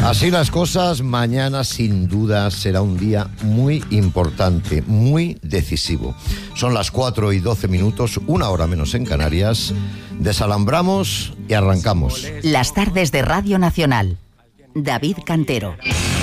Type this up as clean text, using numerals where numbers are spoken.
Así las cosas, mañana sin duda será un día muy importante, muy decisivo. Son las 4:12, 1 hora menos en Canarias. Desalambramos y arrancamos. Las tardes de Radio Nacional. David Cantero.